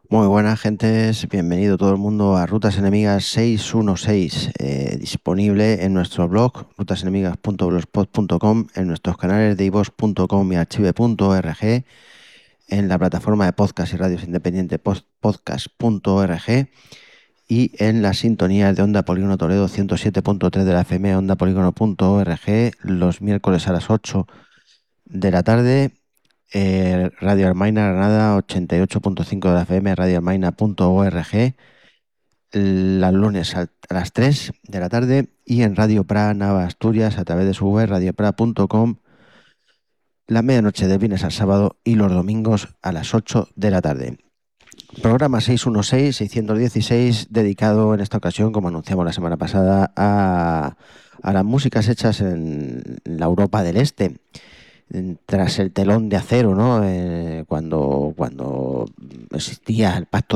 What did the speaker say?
Muy buenas gentes, bienvenido todo el mundo a Rutas Enemigas 616, disponible en nuestro blog rutasenemigas.blogspot.com, en nuestros canales de iVoox.com y archive.org, en la plataforma de podcast y radios independiente podcast.org y en las sintonías de Onda Polígono Toledo 107.3 de la FM, ondapolígono.org, los miércoles a las 8 de la tarde. Radio Armaina Granada 88.5 de la FM, radioarmaina.org, los lunes a las 3 de la tarde y en Radio Pra Nava Asturias a través de su web radiopra.com la medianoche de viernes al sábado y los domingos a las 8 de la tarde. Programa 616 dedicado en esta ocasión, como anunciamos la semana pasada, a las músicas hechas en la Europa del Este tras el telón de acero, ¿no? Cuando existía el Pacto